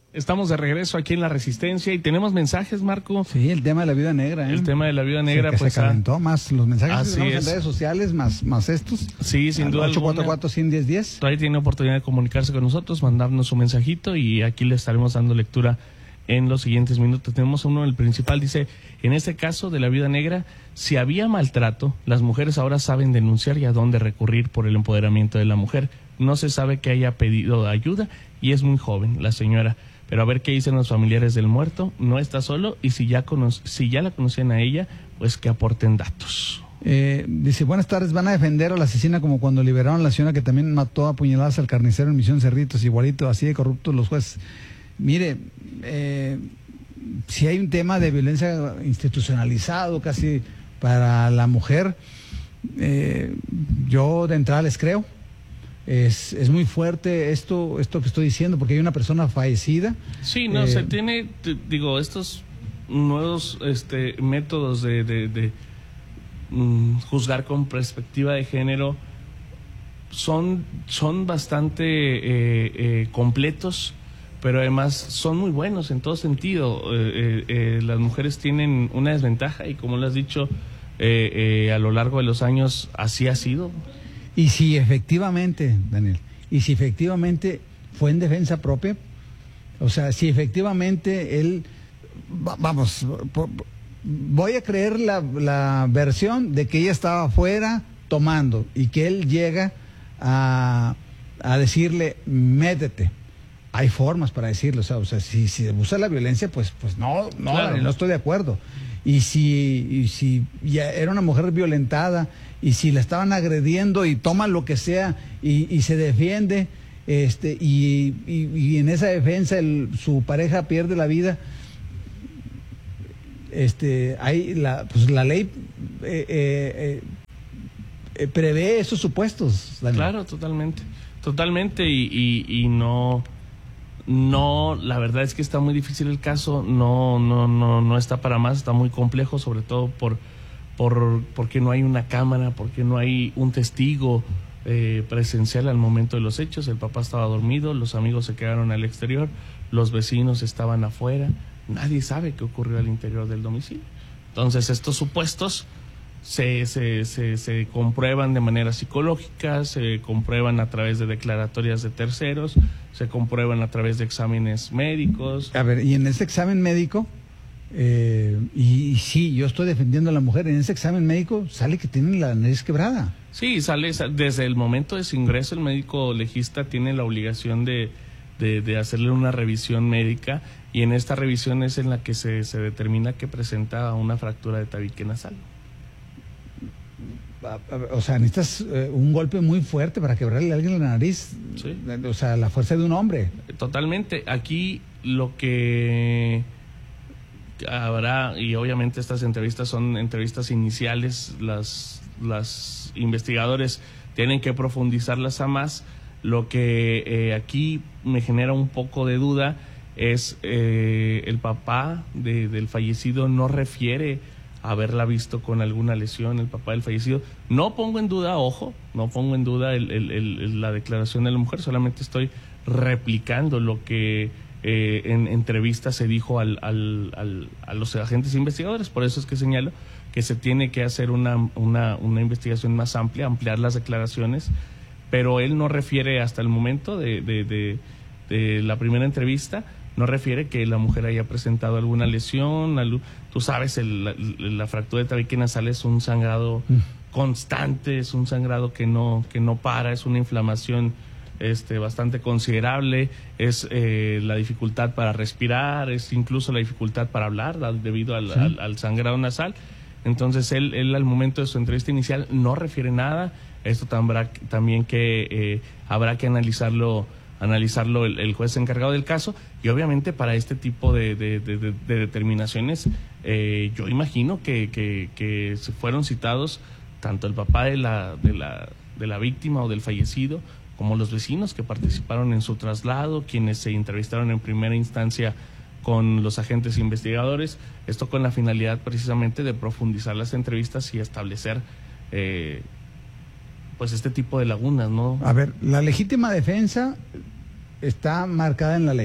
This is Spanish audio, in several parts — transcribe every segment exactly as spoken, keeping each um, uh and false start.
Estamos de regreso aquí en La Resistencia y tenemos mensajes, Marco. Sí, el tema de la viuda negra. ¿eh? El tema de la viuda negra, sí, que pues. Se calentó ah, más los mensajes así que tenemos es. en redes sociales, más, más estos. Sí, sin duda. ocho cuatro cuatro, uno cero, uno cero, uno cero. Todavía tiene oportunidad de comunicarse con nosotros, mandarnos su mensajito y aquí le estaremos dando lectura en los siguientes minutos. Tenemos uno, el principal, dice: en este caso de la viuda negra, si había maltrato, las mujeres ahora saben denunciar y a dónde recurrir por el empoderamiento de la mujer. No se sabe que haya pedido ayuda y es muy joven la señora. Pero a ver qué dicen los familiares del muerto. No está solo y si ya, cono si ya la conocían a ella, pues que aporten datos. Eh, dice, buenas tardes, van a defender a la asesina como cuando liberaron a la señora que también mató a puñaladas al carnicero en Misión Cerritos, igualito, así de corruptos los jueces. Mire, eh, si hay un tema de violencia institucionalizado casi para la mujer, eh, yo de entrada les creo. Es, es muy fuerte esto esto que estoy diciendo, porque hay una persona fallecida. Sí, no, eh, se tiene, te, digo, estos nuevos este, métodos de, de, de mm, juzgar con perspectiva de género son, son bastante eh, eh, completos, pero además son muy buenos en todo sentido. Eh, eh, las mujeres tienen una desventaja y, como lo has dicho, eh, eh, a lo largo de los años así ha sido. Y si efectivamente, Daniel, y si efectivamente fue en defensa propia, o sea, si efectivamente él, vamos, voy a creer la, la versión de que ella estaba afuera tomando y que él llega a, a decirle, métete. Hay formas para decirlo, o sea, o sea si, si usa la violencia, pues, pues no, no, claro. no estoy de acuerdo. Y si, y si ya era una mujer violentada, y si la estaban agrediendo y toma lo que sea y, y se defiende, este y, y, y en esa defensa el, su pareja pierde la vida, este hay la pues la ley eh, eh, eh, prevé esos supuestos, Daniel. Claro, totalmente, totalmente y, y, y no no la verdad es que está muy difícil el caso, no no no no está para más, está muy complejo, sobre todo por Por, porque no hay una cámara, porque no hay un testigo eh, presencial al momento de los hechos. El papá estaba dormido, los amigos se quedaron al exterior, los vecinos estaban afuera, nadie sabe qué ocurrió al interior del domicilio. Entonces estos supuestos se, se, se, se comprueban de manera psicológica, se comprueban a través de declaratorias de terceros, se comprueban a través de exámenes médicos. A ver, y en ese examen médico, Eh, y, y sí, yo estoy defendiendo a la mujer, en ese examen médico sale que tiene la nariz quebrada. Sí, sale desde el momento de su ingreso, el médico legista tiene la obligación de, de, de hacerle una revisión médica, y en esta revisión es en la que se, se determina que presenta una fractura de tabique nasal. O sea, necesitas eh, un golpe muy fuerte para quebrarle a alguien la nariz. Sí. O sea, la fuerza de un hombre. Totalmente. Aquí lo que habrá, y obviamente estas entrevistas son entrevistas iniciales, las, las investigadores tienen que profundizarlas a más. Lo que eh, aquí me genera un poco de duda es eh, el papá de, del fallecido no refiere haberla visto con alguna lesión, el papá del fallecido. No pongo en duda, ojo, no pongo en duda el, el, el, la declaración de la mujer, solamente estoy replicando lo que Eh, en entrevistas se dijo al, al, al, a los agentes investigadores. Por eso es que señalo que se tiene que hacer una, una, una investigación más amplia, ampliar las declaraciones, pero él no refiere hasta el momento de, de, de, de la primera entrevista, no refiere que la mujer haya presentado alguna lesión. Tú sabes, el, la, la fractura de tabique nasal es un sangrado mm. constante, es un sangrado que no, que no para, es una inflamación Este, bastante considerable, es eh, la dificultad para respirar, es incluso la dificultad para hablar debido al, sí. al, al sangrado nasal. Entonces él, él al momento de su entrevista inicial no refiere nada. Esto tendrá, también que eh, habrá que analizarlo analizarlo el, el juez encargado del caso, y obviamente para este tipo de, de, de, de, de determinaciones eh, yo imagino que, que, que se fueron citados tanto el papá de la, de la, de la víctima o del fallecido, como los vecinos que participaron en su traslado, quienes se entrevistaron en primera instancia con los agentes investigadores, esto con la finalidad precisamente de profundizar las entrevistas y establecer eh, pues este tipo de lagunas, ¿no? A ver, la legítima defensa está marcada en la ley.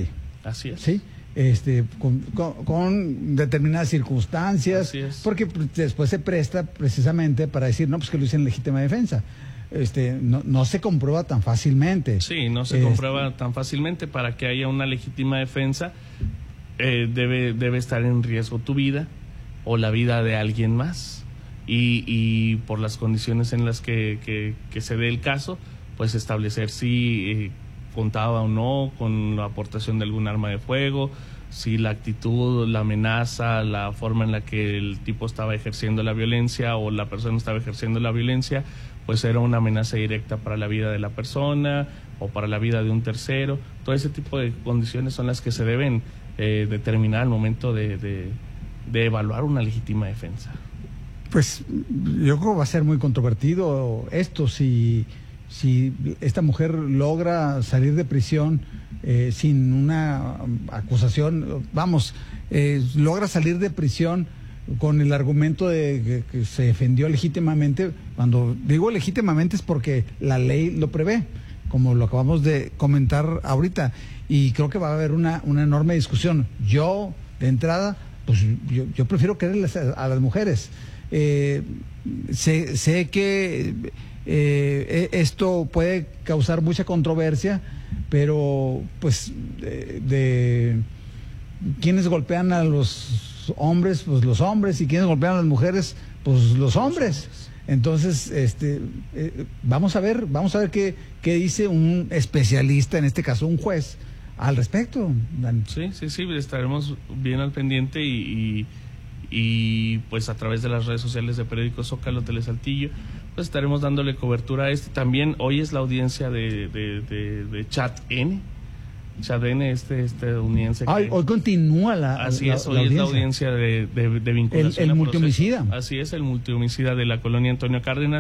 Así es. ¿Sí? Este, con, con, con determinadas circunstancias, Así es. porque después se presta precisamente para decir, no, pues que lo hice en legítima defensa. Este, no, no se comprueba tan fácilmente. Sí, no se Este, comprueba tan fácilmente. Para que haya una legítima defensa, eh, debe, debe estar en riesgo tu vida o la vida de alguien más. Y, y por las condiciones en las que, que, que se dé el caso, pues establecer si eh, contaba o no con la aportación de algún arma de fuego, si la actitud, la amenaza, la forma en la que el tipo estaba ejerciendo la violencia o la persona estaba ejerciendo la violencia, pues era una amenaza directa para la vida de la persona o para la vida de un tercero. Todo ese tipo de condiciones son las que se deben eh, determinar al momento de, de, de evaluar una legítima defensa. Pues yo creo que va a ser muy controvertido esto, si, si esta mujer logra salir de prisión eh, sin una acusación, vamos, eh, logra salir de prisión con el argumento de que, que se defendió legítimamente. Cuando digo legítimamente es porque la ley lo prevé, como lo acabamos de comentar ahorita, y creo que va a haber una, una enorme discusión. Yo, de entrada, pues yo, yo prefiero creerles a, a las mujeres. Eh, sé, sé que eh, esto puede causar mucha controversia, pero pues de, de quienes golpean a los hombres, pues los hombres, y quienes golpean a las mujeres, pues los hombres. Entonces, este, eh, vamos a ver, vamos a ver qué, qué dice un especialista, en este caso un juez, al respecto, Dan. Sí, sí, sí, estaremos bien al pendiente y, y y pues a través de las redes sociales de Periódico Zócalo, Telesaltillo, pues estaremos dándole cobertura a este. También hoy es la audiencia de, de, de, de Chat N. Chat N, este estadounidense. Ay, hoy continúa la Así la, es, hoy la es audiencia. la audiencia de, de, de vinculación. El, el a multihomicida. proceso. Así es, el multihomicida de la colonia Antonio Cárdenas.